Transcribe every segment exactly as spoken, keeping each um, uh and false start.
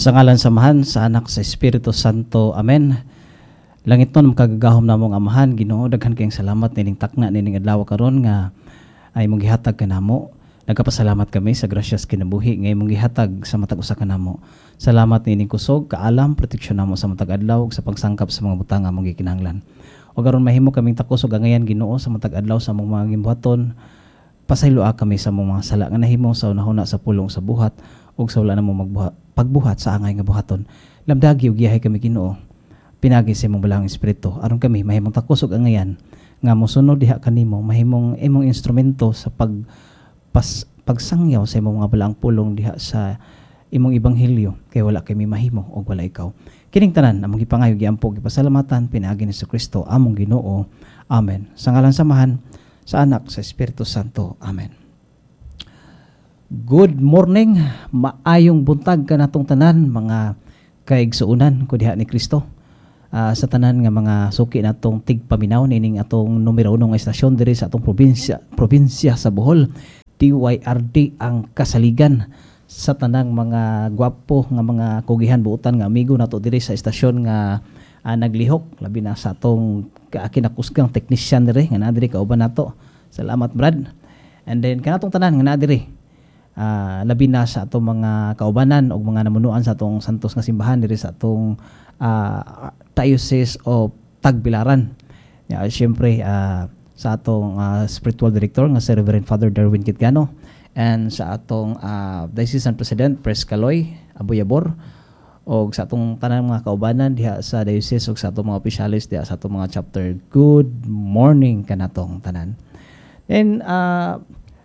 Sa ngalan samahan, sa anak, sa Espiritu Santo. Amen. Langit nun, makagagahom na mong amahan, Ginoo, daghan kayong salamat nining takna nining adlaw karon nga ay mong gihatag kanamo. Nagkapasalamat kami sa grasyas kinabuhi ngay mong gihatag sa matag usa kanamo. Salamat nining kusog, kaalam, proteksyon namo sa matag adlaw ug sa pagsangkap sa mga butang nga mong gikinahanglan. O garon mahimo kaming takos ug angayan, Ginoo, sa matag adlaw sa among mga gimbuhaton. Pasayloa kami sa among mga sala nga nahimo sa unahuna sa pulong sa buhat ug sa wala namo magbuhat pagbuhat sa angay nga buhaton. Lamdagi ug giyahay kami, Ginoo. Pinagi sa imong balahang espiritu aron kami mahimong takos ug angayan nga mosunod diha kanimo, mahimong imong instrumento sa pag pas, pagsangyaw sa imong mga balaang pulong diha sa imong ebanghelyo kay wala kami mahimo ug wala ikaw. Kining tanan among gipangayo giampo gipasalamatan pinaagi ni Kristo among Ginoo. Amen. Sa ngalan samahan, sa anak, sa Espiritu Santo. Amen. Good morning, maayong buntag ka natong tanan, mga kaigsuunan ko diha ni Kristo. Uh, sa tanan nga mga suki natong tigpaminaw nining atong numero uno nga estasyon diri sa atong probinsya, probinsya sa Bohol. D Y R D ang kasaligan sa tanang mga gwapo nga mga kugihan buutan nga amigo nato diri sa estasyon nga uh, naglihok, labi na sa atong kinakusgang technician diri nga naa diri kauban nato. Salamat, Brad. And then kanatong tanan nga naa diri, uh, labi na sa atong mga kaubanan o mga namunuan sa atong santos nga simbahan diri sa atong uh, Diocese of Tagbilaran. Yeah, siyempre uh, sa atong uh, spiritual director nga si Reverend Father Darwin Kitgano, and sa atong uh, Diocesan President Pres Kaloy Abuyabor, o sa atong tanan mga kaubanan diha sa diocese o sa atong mga opisyalis diha sa atong mga chapter. Good morning kanatong tanan. And uh,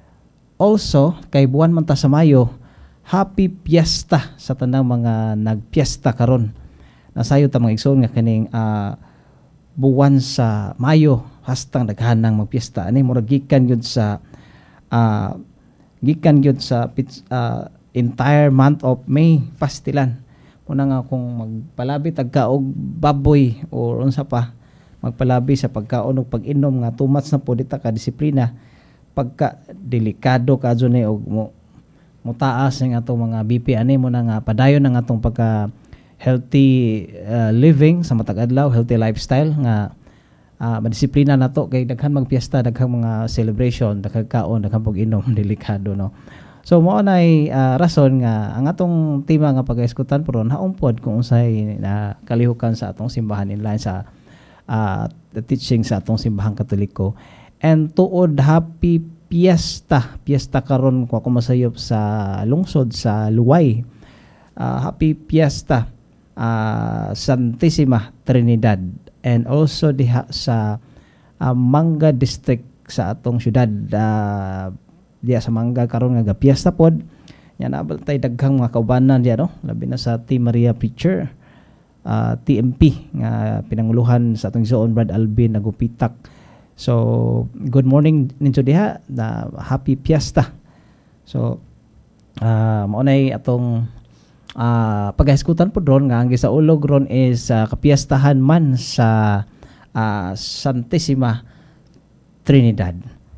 also kay buwan man ta sa Mayo, happy fiesta sa tanang mga nagpiesta karon. Nasayo ta mga igsoon nga kaning uh, buwan sa Mayo hastang daghan nang magpiesta ani murag gikan gyud sa uh, gikan gyud sa uh, entire month of May pastilan. Una nga kung magpalabi tagka og baboy o unsa pa, magpalabi sa pagkaon ug pag-inom nga too much na po dita ka disiplina, pagka delikado kadto ni og mo mutaas ang atong mga B P ani mo na nga padayon ang atong pagka healthy uh, living sa matag adlaw, healthy lifestyle nga uh, madisiplina nato kay daghan magpiesta, daghang mga celebration, daghang kaon, daghang pag-inom, delikado no. So mao nay uh, rason nga ang atong tema nga pag-eskutan puron haumpod kung unsay na kalihukan sa atong simbahan inline sa uh, the teaching sa atong simbahang Katoliko. And tuod happy fiesta, fiesta karon ko ako masayop sa lungsod sa Luway. Uh, happy fiesta uh, Santissima Trinidad, and also diha sa uh, Manga District sa atong syudad, uh, diya sa Mangga karon nga gapiesta pod. Yan nabaltay daghang mga kaubanan diya no, labi na sa T. Maria Preacher, uh, T M P nga pinanguluhan sa atong Zoon Brad Alvin nagupitak. So good morning ninyo diha, na happy fiesta. So uh, mao nay atong uh, pag-eskutan pod ron nga ang gisaulog ron is uh, kapiestahan man sa uh, Santissima Trinidad.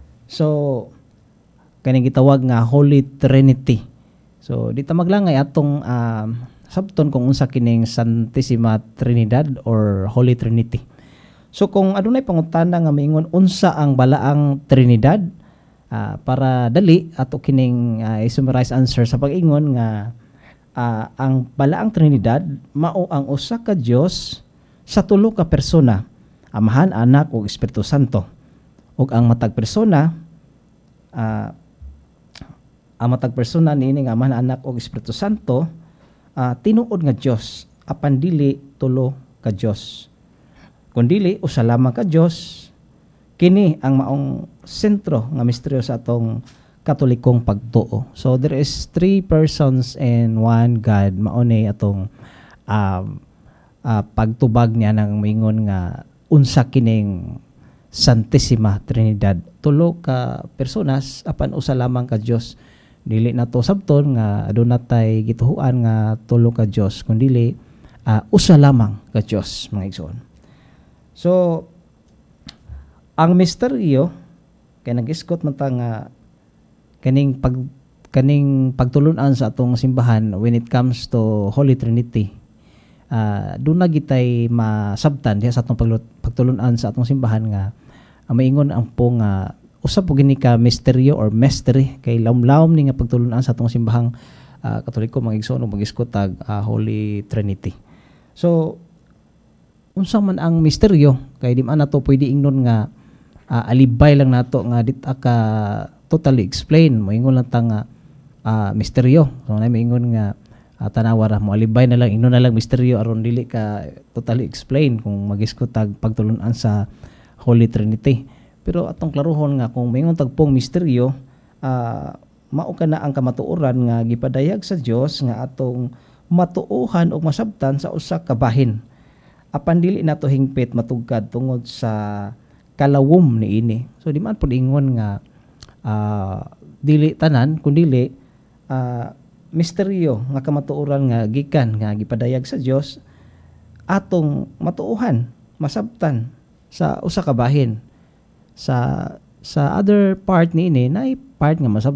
So kaning gitawag nga Holy Trinity. So dita maglangay atong uh, sabton kung unsa kining Santissima Trinidad or Holy Trinity. So kung adunay pangutana nga miingon unsa ang balaang Trinidad, uh, para dali ato kining uh, i-summarize answer sa pag-ingon nga uh, ang balaang Trinidad mao ang usa ka Dios sa tulo ka persona, Amahan, Anak ug Espiritu Santo. Ug ang matag persona uh, ang matag persona niini nga Amahan, Anak ug Espiritu Santo uh, tinuod nga Dios, apan dili tulo ka Dios. Kun dili usa lamang ka Dios, kini ang maong sentro nga misteryo sa atong Katolikong pagtuo. So there is three persons in one God. Mao ni atong uh, uh, pagtubag niya nang moingon nga unsa kining Santissima Trinidad. Tulo ka personas apan usa lamang ka Dios. Dili nato sabton nga aduna tay gituhuan nga tulo ka Dios, kundi uh, usa lamang ka Dios, mga igsoon. So ang misteryo kay nag-iskot man ta nga kaning pag kaning pagtulunan sa atong simbahan when it comes to Holy Trinity, uh, doon na gitay masabtan diha sa atong paglut- pagtulunan sa atong simbahan nga uh, maingon ang pong uh, usab po gini ka misteryo or mystery kay lawom-lawom ni nga pagtulunan sa atong simbahang uh, Katoliko mag-igsoon ug mag-iskot tag uh, Holy Trinity. So unsa man ang misteryo kay di man nato pwede ingnon nga uh, alibay lang nato nga dit ka totally explain moingon lang ta nga uh, misteryo. So na moingon nga uh, tanawa ra mo alibay na lang ingnon na lang misteryo aron dili ka totally explain kung mag-iskot tag pagtulunan sa Holy Trinity. Pero atong klaruhon nga kung moingon tag pong misteryo, uh, mao kana ang kamatuoran nga gipadayag sa Dios nga atong matuohan o masabtan sa usa ka bahin. Apan dili nato hingpit matugkad tungod sa kalawom niini. So di man pud ingon nga uh, dili tanan kun dili uh, misteryo nga kamatuoran nga gikan nga gipadayag sa Dios atong matuohan, masabtan sa usa ka bahin. Sa sa other part niini nay part nga masabtan